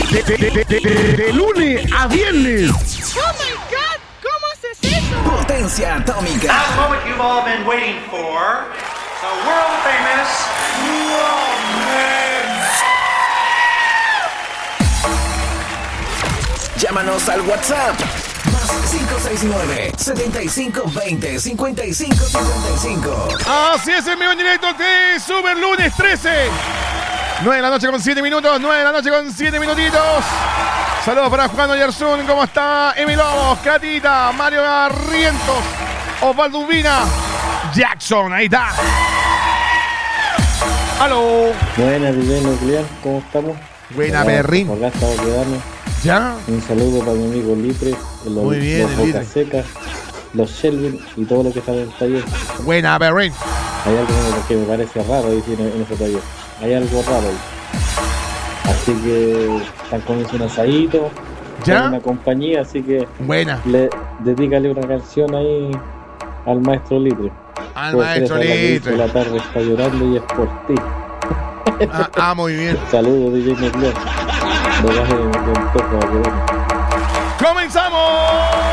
De lunes a viernes. Oh my God, ¿cómo haces eso? Potencia atómica. Now the moment you've all been waiting for, the world famous Llámanos al WhatsApp. Más 569-7520-5555. Así es, en vivo en directo de Super Lunes 13. 9 de la noche con 7 minutos. 9 de la noche con 7 minutitos. Saludos para Juan Oyarzún. ¿Cómo está? Emi Lobos, Catita, Mario Barrientos, Osvaldo Ubina, Jackson. Ahí está. Aló. Buenas, DJ Nuclear, ¿cómo estamos? Buena, Perrín. Por acá estamos quedando. ¿Ya? Un saludo para mi amigo Litre, Muy bien, los el Bocas Litre. Secas, los Shelvin y todo lo que sale del taller. Buena, Perrín. Hay algo que me parece raro dice, en ese taller. Hay algo raro ahí. Así que están comiendo un asadito. ¿Ya? Con una compañía, así que Buena. dedícale una canción ahí al maestro Litre. Al Por maestro 3 a las 10 Litre. de la tarde está llorando y es por ti. Muy bien. Saludos, DJ Nuclear. De baje de Antojo, ¡Comenzamos!